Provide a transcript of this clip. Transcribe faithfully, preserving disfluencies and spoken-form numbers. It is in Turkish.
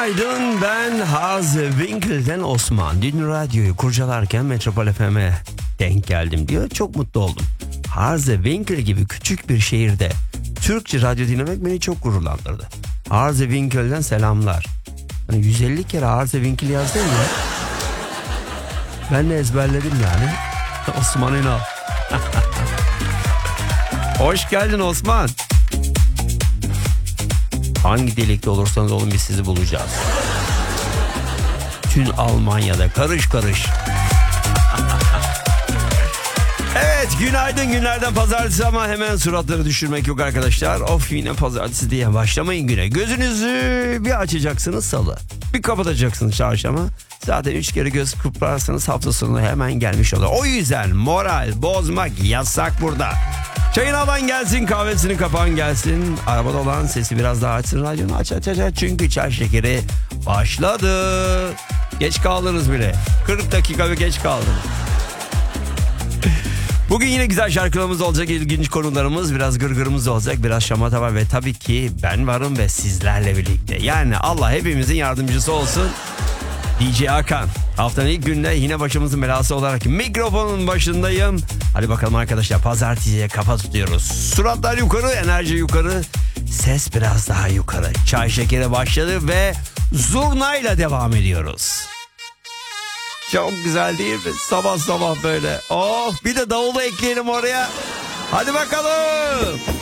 Günaydın, ben Haz Winkel'den Osman. Dün radyoyu kurcalarken Metropol F M'e denk geldim diyor. Çok mutlu oldum. Haz Winkel gibi küçük bir şehirde Türkçe radyo dinlemek beni çok gururlandırdı. Haz Winkel'den selamlar. Hani yüz elli kere Haz Winkel yazdım ya. Ben de ezberledim yani. Osman Ünal. Hoş geldin Osman. Hangi delikte olursanız olun biz sizi bulacağız. Tüm Almanya'da karış karış. Evet, günaydın, günlerden pazartesi ama hemen suratları düşürmek yok arkadaşlar. Of, yine pazartesi diye başlamayın güne. Gözünüzü bir açacaksınız salı. Bir kapatacaksınız çarşamba. Zaten üç kere göz kırparsanız hafta sonu hemen gelmiş olur. O yüzden moral bozmak yasak burada. Çayını alan gelsin, kahvesini kapan gelsin. Arabada olan sesi biraz daha açsın, radyonu aç aç aç. Çünkü çay şekeri başladı. Geç kaldınız bile. kırk dakika bir geç kaldınız. Bugün yine güzel şarkılarımız olacak, ilginç konularımız, biraz gırgırımız olacak, biraz şamata var ve tabii ki ben varım ve sizlerle birlikte. Yani Allah hepimizin yardımcısı olsun. D J Hakan. Haftanın ilk günde yine başımızın belası olarak mikrofonun başındayım. Hadi bakalım arkadaşlar, pazartesiye kafa tutuyoruz. Suratlar yukarı, enerji yukarı, ses biraz daha yukarı. Çay şekeri başladı ve zurnayla devam ediyoruz. Çok güzel değil mi? Sabah sabah böyle. Oh, bir de davulu ekleyelim oraya. Hadi bakalım.